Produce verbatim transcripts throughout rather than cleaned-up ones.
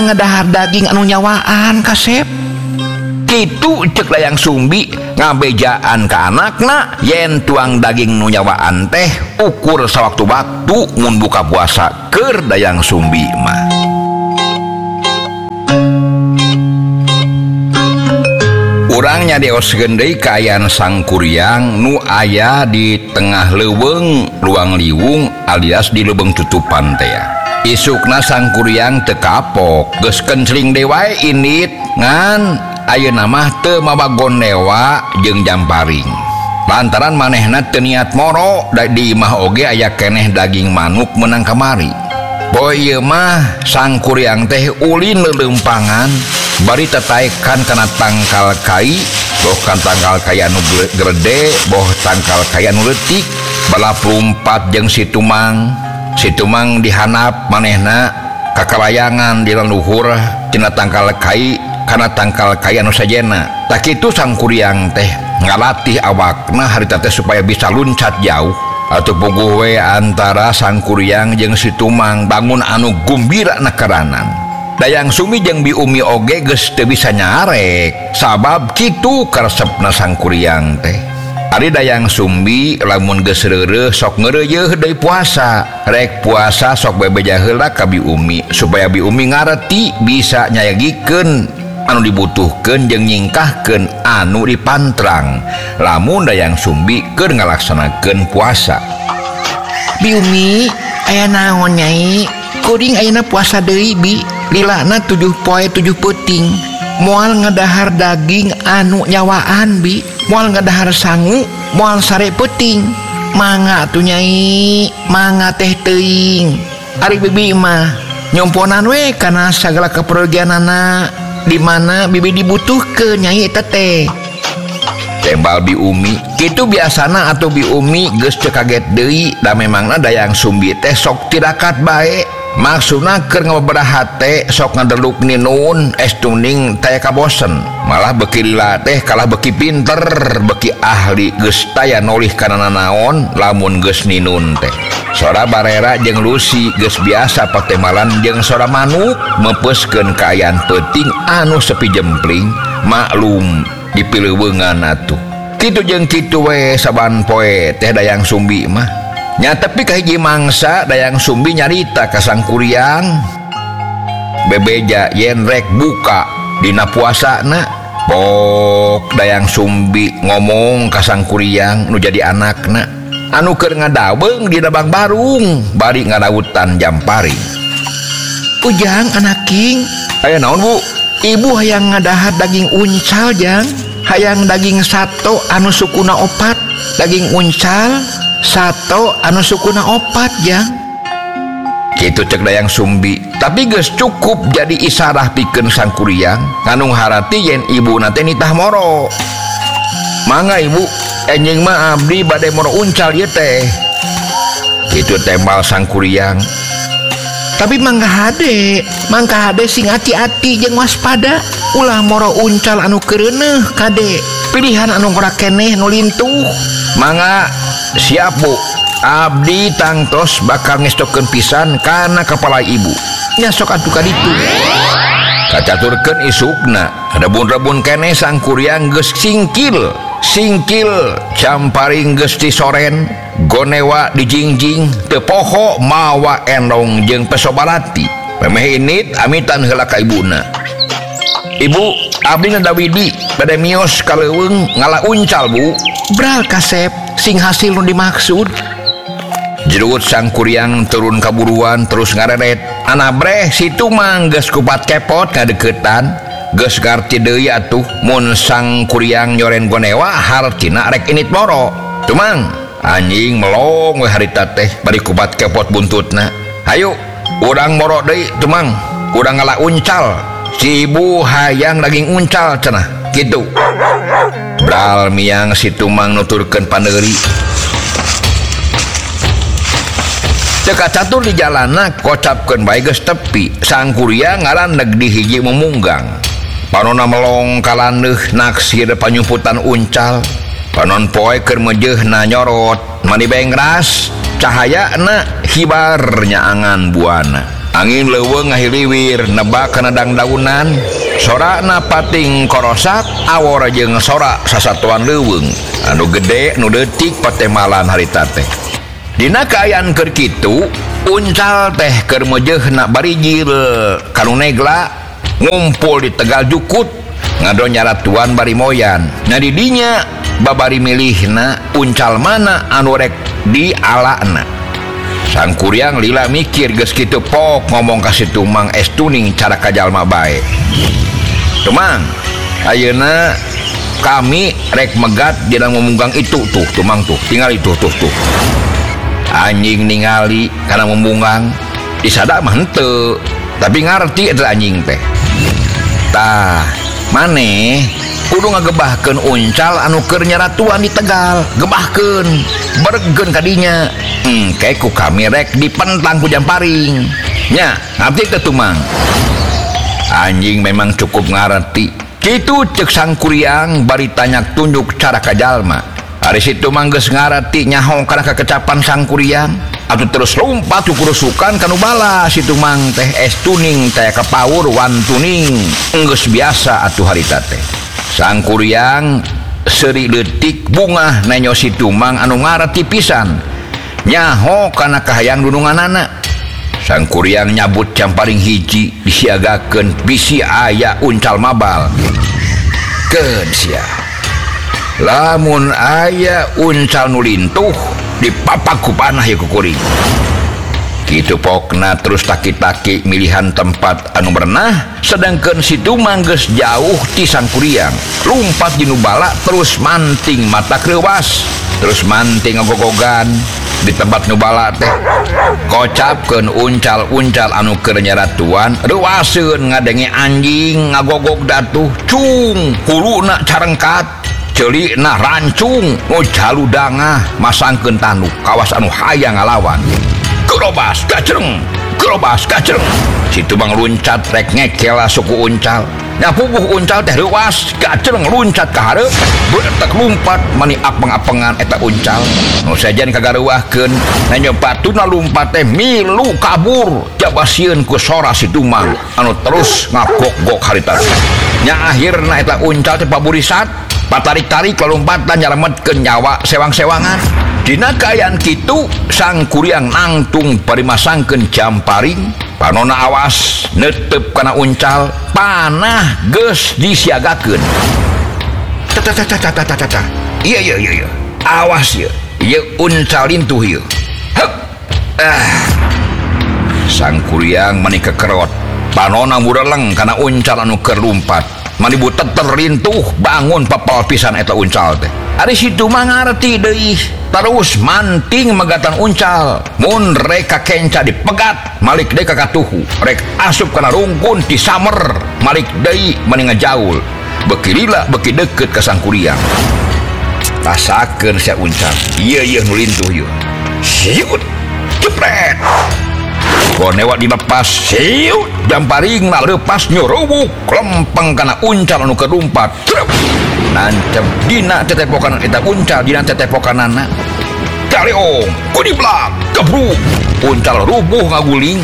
ngedahar daging anu nyawaan kasep kitu cek Dayang Sumbi ngabejaan ke anakna yen tuang daging nu nyawaan teh ukur sawaktu-waktu mun buka puasa keur Dayang Sumbi mah. Urang nyadeoskeun deui kaayaan sangkuriang nu aya di tengah leuweung ruang liwung alias di leubeung tutupan teh. Isukna sangkuriang teu kapok geus kencring deui wae indit ngan ayeuna mah teu mabagon dewa jeung jamparing. Lantaran manehna teu niat moro da di imah oge aya keneh daging manuk meunang kamari. Poe ieu mah sangkuriang teh ulin lelempangan bari tetaekan kana tangkal kai, boh kan tangkal kai anu gede, boh tangkal kai anu leutik, bala pelumpat jeung si Tumang. Si Tumang dihanap manehna kakalayangan di luhur cenah tangkal kai kana tangkal kai anu sajena. Tak kitu sangkuriang teh ngalatih awakna harita teh supaya bisa luncat jauh. Atuh puguh we antara sangkuriang jeung si Tumang bangun anu gumbira nakaranan. Dayang Sumbi jeung Bi Umi oge geus teu bisa nyarek sabab kitu karesepna sangkuriang teh. Ari Dayang Sumbi lamun geus reureuh sok ngeureuyeuh deui puasa, rek puasa sok bebeja heula ka Bi Umi supaya Bi Umi ngarti bisa nyayagikeun anu dibutuhkeun jeung nyingkahkeun anu dipantrang lamun Dayang Sumbi keur ngalaksanakeun puasa. Bi Umi, aya naon nyai? Kuring ayeuna puasa deui Bi. Lilana tujuh poe tujuh peuting. Moal ngedahar daging anu nyawaan Bi. Moal ngedahar sangu, moal sare peuting. Mangga atuh nyai, mangga teh teuing. Ari bibi mah nyomponan we kana sagala kaperogianana di mana bibi dibutuhkeun nyai eta teh. Tembal Bi Umi kitu biasana atuh Bi Umi geus teu kaget deui da memangna Dayang Sumbi teh sok tirakat bae. Maksudna keur ngababaraha teh sok ngadeluk ninun es tuning taya kabosen, malah beki lila teh kalah beki pinter beki ahli geus taya nolih kana nanaon lamun geus ninun teh. Sora Barera jeung Lucy geus biasa patemalan jeung sora manuk mepeuskeun kaayaan peuting anu sepi jempling maklum di pileuweungan atuh. Kitu jeung kitu we saban poe teh Dayang Sumbi mah. Nya tapi kahiji mangsa Dayang Sumbi nyarita ka sangkuriang bebeja yen rek buka dina puasana. Pok Dayang Sumbi ngomong ka sangkuriang nu jadi anakna anu keur ngadaweung dina Bang Barung bari ngadawutan jamparing. Ujang anak king, Aya naon Bu? ibu hayang ngadahar daging uncal jang, hayang daging sato anu sukuna opat, daging uncal sato anu sukuna opat jang. Kitu cek Dayang Sumbi, tapi geus cukup jadi isarah pikeun sangkuriang anu harati yen ibu nate nitah moro. Mangga ibu, enjing mah abdi bade moro uncal ieu teh. Kitu tembal sangkuriang. Tapi mangga hade, mangga hade sing hati-hati jeung waspada. Ulah moro uncal anu keureuneuh kade, pilihan anu ora keneh nu lintuh. Mangga siap Bu, abdi tangtos bakal ngestokeun pisan kana kepala ibu. Nya sok atuh ka ditu. Kacaturkeun isukna, rebun-rebun keneh sangkuriang geus singkil. Singkil camparing geus disoren, gonewa dijingjing, teu poho mawa endong jeung pesobalati. Memeh init amitan heula ka ibuna. Ibu, abdi nada widi bade mios ka leuweung ngala uncal Bu. Bral kasep, sing hasil nu dimaksud. Jeruut sangkuriang turun kaburuan terus ngareret. Anabreh si Tumang geus kupat kepot ngadeukeutan. Geus garti deui atuh mun sangkuriang nyoren gonewa hartina rek init moro. Tumang, anjing melong we harita teh bari kupat kepot buntutna. Hayu, urang moro deui Tumang, urang ngala uncal. Si ibu hayang daging uncal cenah. Kitu. Bral miang si Tumang nuturkeun paneuri. Ceka catur di jalana kocapkeun bae geus tepi. Sangkuriang ngalandeg di hiji memunggang. Panonna melong kalandeuh naksir panyumputan uncal. Panon poe keur meujeuhna nyorot mani bengras cahayana hibar nyaangan buana. angin leuweung ngahiliwir nebak kana dangdaunan sorana pating korosak awor jeung sorak sasatuan leuweung anu gede nu leutik patemalan harita teh. Dina kaayaan keur kitu uncal teh keur meujeuhna barijil kanu negla ngumpul di Tegal Jukut ngado nyaratuan bari moyan. Nah di dinya babari milihna uncal mana anu rek dialana. Sang kuryang lila mikir geus kitu pok ngomong ka si Tumang estuning cara kajalma bae. Tumang, ayeuna kami rek megat dina memunggang itu tuh Tumang tuh, tinggal itu tuh tuh. Anjing ningali karena membunggang disada mah henteu tapi ngarti eta anjing teh tah maneh kudu ngagebahkeun uncal anu keur nyaratuan di Tegal gebahkeun bergen kadinya hmm, kayak ku kami rek dipentang ku Jamparing nya ngarti teh Tumang. Anjing memang cukup ngarti kitu ceuk sang kuryang bari tanyak tunjuk cara kajalma. Ari situ manggeus ngarati nyaho kana kekecapan sang kuryang atuh terus lompat ku kurusukan kanu bala situ mang teh estuning teh kapaur wantuning geus biasa atuh harita teh. Sang kuryang seuri leutik bungah nanyo situ mang anu ngarati pisan nyaho kana kahayang dununganana. Sang kuryang nyabut Jamparing hiji disiagakeun bisi aya uncal mabal keun sia lamun aya uncal nu lintuh dipapak ku panah ya ku kuring kitu pokna terus taki-taki milihan tempat anu berenah sedangkeun situ manggeus jauh ti sang kuryang lumpat di nubala terus manting mata kreuwas terus manting ngagogogan di tempat nubala teh kocapkeun uncal-uncal anu keur nyaratuan reuaseun ngadenge anjing ngagogog datuh cung huluna carengkat ceuli nah rancung ngojalu dangah masangkeun tanduk kawas anu hayang ngalawan gerobas gacreng gerobas gacreng situ bang luncat rek ngekela suku uncal nyapubuh uncal teh leuwas gacreng luncat ka hareup beutek lumpat mani apeng-apengan eta uncal nu sajan kagareuwahkeun nanyo batuna lumpat teh milu kabur jabasieun ku sora si Tumang anu terus ngagok-gok harita nya akhirna eta uncal teh paburisat patarik-tarik lompatan nyalametkeun nyawa sewang-sewangan. Dina kaayaan kitu sang kuryang nangtung bari masangkeun Jamparing panonna awas neuteup kana uncal panah geus disiagakeun. Tata-tata-tata-tata. Iya iya iya iya. Awas ieu. Ieu uncal lintuh ieu. Heup. Ah. Sang kuryang mani kekerot panonna mureleng kana uncal anu keur lumpat. Mani butet terlintuh bangun papal pisan eta uncal teh. Ari situ mah ngarti deui terus manting megatan uncal mun rek kakenca dipegat malik deui ka katuhu rek asup kana rungkun ti samer malik deui mani ngajaul beuki lila beuki deukeut ka sang kuryang rasakeun sia uncal ieu ieu nu lintuh ieu siut jepret konewa dilepas siut Jamparing na leupas nyurubuk lempeng kana uncal anu kedumpat nancep dina tetepokan eta uncal dina tetepokanana kaleong kudiblak kebruk uncal rubuh ngaguling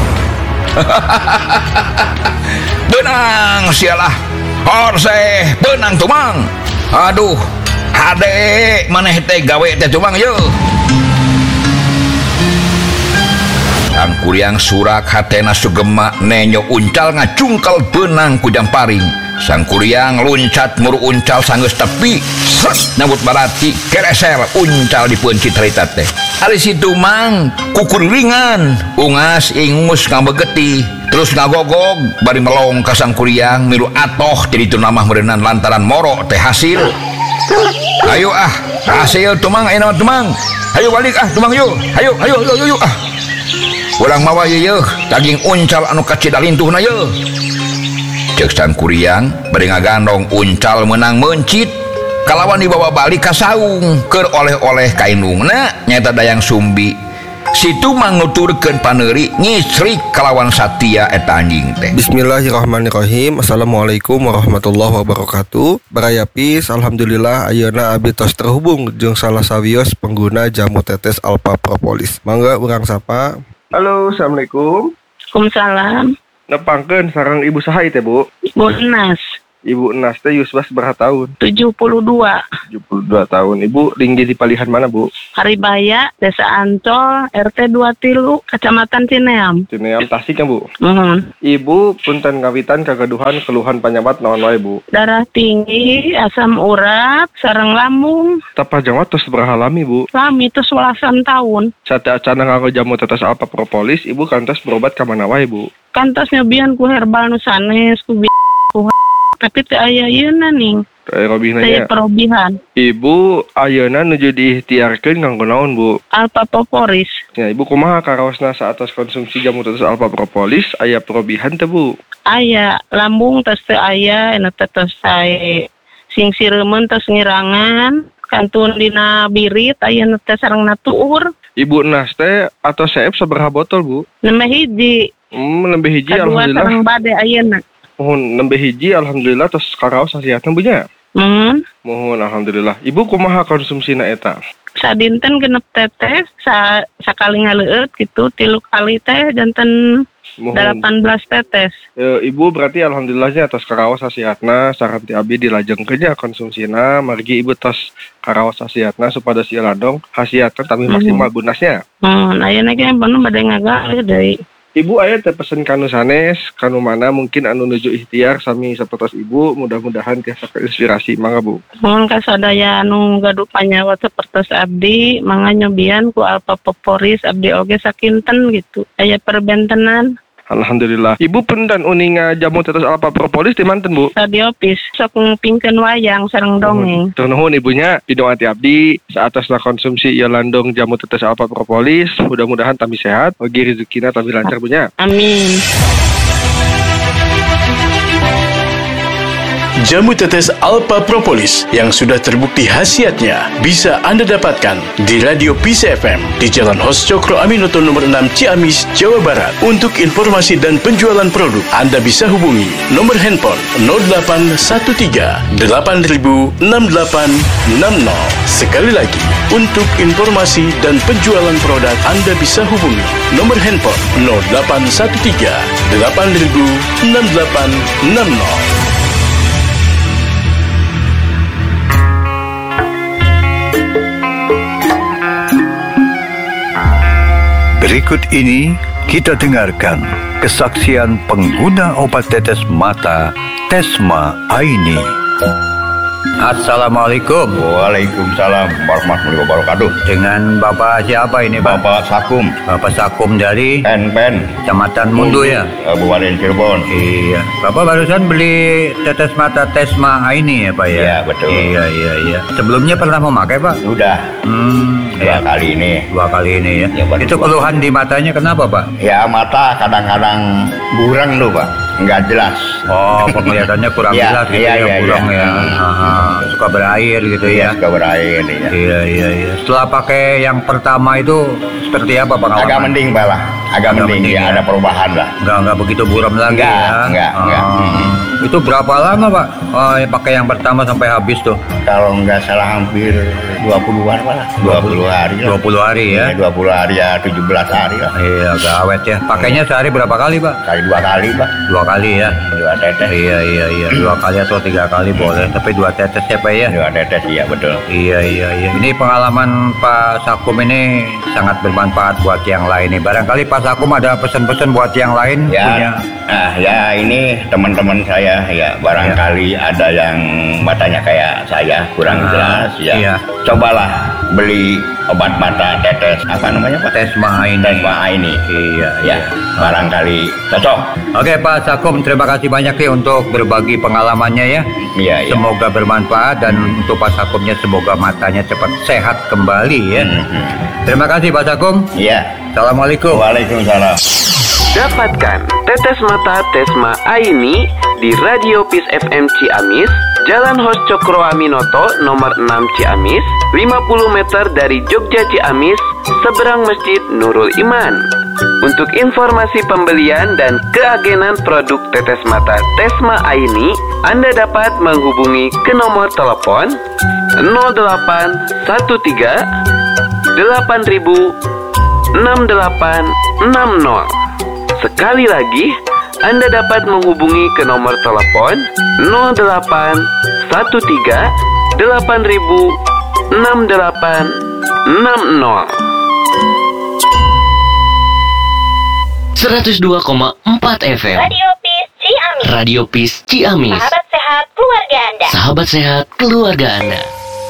benang sialah horseh benang Tumang aduh hade maneh teh gawe teh Tumang yeuh. Sang kuryang surak hatena sugema nenyo uncal ngacungkel benang ku Jamparing. Sang kuryang luncat muru uncal sanggeus tepi sret nyambut barati kereser uncal dipeuncit harita teh. Ari situ mang kukuringan ungas ingus ngabegeti terus ngagogog bari melong ka sang kuryang milu atoh jadi itu nama meureunan lantaran moro teh hasil. Ayo ah hasil Tumang ayeuna Tumang ayo balik ah Tumang yuk ayo ayo ayo ayo ah urang mawa ieu daging uncal anu kacida lintuhna yeuh. Ceuk sang kuryang bari ngagandong uncal meunang mencit kalawan dibawa balik ka saung keur oleh-oleh ka indungna nyaeta dayang sumbi. Situ mang nuturkeun paneuri ngisrik kalawan satia eta anjing teh. Bismillahirrahmanirrahim. Assalamualaikum warahmatullahi wabarakatuh. Barayapis alhamdulillah ayeuna abdi tos terhubung jeung salah sawios pengguna jamu tetes Alpha Propolis. Mangga urang sapa. Halo, assalamualaikum. Waalaikumsalam. Nepangkeun sareng Ibu saha teh, Bu? Bu Nas, Ibu Nas teh yuswa sabaraha tahun? tujuh puluh dua. tujuh puluh dua tahun. Ibu tinggi di palihan mana, Bu? Haribaya, Desa Ancol, R T dua tilu, Kecamatan Cineam. Cineam Tasik ya, Bu? Mohon. Ibu punten ngawitan kagaduhan keluhan panyawat naon wae, Bu? Darah tinggi, asam urat, sareng lambung. Tapa jawat tos sabaraha lami, Bu? Lami itu sewelasan tahun. Sate acana nganggo jamu tetes alpa propolis, Ibu kantos berobat ka mana wae, Bu? Kantos nyobian ku herbal nu sanes, ku bi- ku tapi teu aya ieuna ning. Teu robihna Saya nya. perobihan. Ibu ayeuna nuju diikhtiarkeun nganggo naon, Bu? Alpa Propolis. Ya, Ibu kumaha karaosna saatos konsumsi jamu tetes alpa propolis aya perobihan teu, Bu? Aya lambung tos teu aya, anu teh tos sae sing sireumeun tos ngirangan, kantun dina birit aya nu teh sareng natuur. Ibu Nas teh atau seep sabaraha botol, Bu? Nembe hiji, Hmm, nembe hiji kadua alhamdulillah. sareng bade ayeuna. Mohon nembe hiji alhamdulillah tos karaos hasiatna Bu nya. Mohon. Mohon alhamdulillah. Ibu kumaha konsumsina eta? Sadinten genep tetes, sa sakali ngaleueut gitu, tilu kali teh janten Mohon. delapan belas tetes. E, Ibu berarti alhamdulillahnya tos karaos hasiatna saran ti abdi dilajengkeun nya konsumsina margi Ibu tos karaos hasiatna supados ieu ladong hasiatna tapi maksimal bunasnya. Mohon ayeuna ge bener bade ngagalih deui. Ibu aya teh pesen kanu sanes, kanu mana mungkin anu nuju ikhtiar sami sapertos Ibu, mudah-mudahan tiasa keinspirasi mangga Bu. Mohon kasadaya anu gaduh panyawat sapertos abdi, mangga nyobian ku Alpa Propolis abdi oge sakinten gitu. Aya perbentenan. Alhamdulillah. Ibu punten uninga jamu tetes alpa propolis di manten, Bu? Radiopis sok ngupingkeun wayang sareng dongeng. Tur nuhun ibunya, pidong ati abdi saatosna konsumsi ieu landong jamu tetes alpa propolis, mudah-mudahan tambi sehat, ogi rezekina tambi lancar bunya. Amin. Jamu tetes Alpa Propolis yang sudah terbukti khasiatnya bisa Anda dapatkan di Radio Peace F M di Jalan Hos Cokro Aminoto nomor enam Ciamis, Jawa Barat. Untuk informasi dan penjualan produk, Anda bisa hubungi nomor handphone nol delapan satu tiga delapan nol enam delapan enam nol. Sekali lagi, untuk informasi dan penjualan produk, Anda bisa hubungi nomor handphone nol delapan satu tiga delapan nol enam delapan enam nol. Berikut ini kita dengarkan kesaksian pengguna obat tetes mata Tesma Aini. Assalamualaikum. Waalaikumsalam warahmatullahi wabarakatuh. Dengan Bapak siapa ini, Pak? Bapak Sakum. Bapak Sakum dari Pen Pen, Kecamatan Mundu ya, Kabupaten Cirebon. Iya. Bapak barusan beli tetes mata Tesma Aini ya, Pak ya? Iya, betul. Iya, iya, iya. Sebelumnya pernah memakai, Pak? Sudah. Hmm, dua ya. kali ini. Dua kali ini ya. Ya itu keluhan di matanya kenapa, Pak? Ya mata kadang-kadang buram tuh, Pak. Enggak jelas. Oh, penglihatannya kurang ya, jelas gitu iya, ya, iya, kurang iya. ya. Hmm. Suka berair gitu ya. Suka berair ya. Iya, iya, iya. Setelah pakai yang pertama itu seperti apa pengalaman? Agak mending, Pak lah. Agak, agak mending, mending ya, ada perubahan lah. Enggak, enggak begitu buram lagi enggak, ya. Enggak, oh. enggak. Hmm. Itu berapa lama, Pak? Oh, ya, pakai yang pertama sampai habis tuh? Kalau enggak salah hampir dua puluh hari, Pak. dua puluh hari lah. dua puluh hari ya. dua puluh hari ya, tujuh belas hari lah. Iya, agak awet ya. Pakainya sehari berapa kali, Pak? Kali dua kali, Pak. Dua kali ya. Dua tetes. Iya, iya, iya. Dua kali atau tiga kali boleh. Tapi dua tetes ya, Pak ya? Dua tetes, iya betul. Iya, iya, iya. Ini pengalaman Pak Sakum ini sangat bermanfaat buat yang lain nih. Barangkali Pak Sakum ada pesan-pesan buat yang lain ya, punya. Nah, ya ini teman-teman saya ya barangkali ya. Ada yang matanya kayak saya kurang nah, jelas ya. Iya. Cobalah beli obat mata tetes apa namanya Pak? Tesma Aini. Tesma Aini. Iya, ya. Barangkali cocok. Oke Pak Sakum, terima kasih banyak nih untuk berbagi pengalamannya ya. Iya, iya. Semoga bermanfaat dan hmm. untuk Pak Sakumnya semoga matanya cepat sehat kembali ya. Hmm. Terima kasih Pak Sakum. Iya. Assalamualaikum. Waalaikumsalam. Dapatkan tetes mata Tesma Aini di Radio Peace F M Ciamis, Jalan Hos Cokro Aminoto nomor enam Ciamis, lima puluh meter dari Jogja Ciamis, seberang Masjid Nurul Iman. Untuk informasi pembelian dan keagenan produk tetes mata Tesma Aini, Anda dapat menghubungi ke nomor telepon nol delapan satu tiga delapan enam delapan enam nol. Sekali lagi, Anda dapat menghubungi ke nomor telepon nol delapan satu tiga delapan ribu enam delapan enam nol. seratus dua koma empat F M Radio Peace Ciamis. Radio Peace Ciamis. Sahabat sehat keluarga Anda. Sahabat sehat keluarga Anda.